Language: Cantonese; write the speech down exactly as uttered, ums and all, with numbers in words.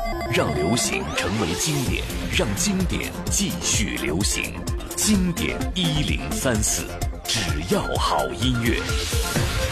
让流行成为经典，让经典继续流行。经典一零三四，只要好音乐。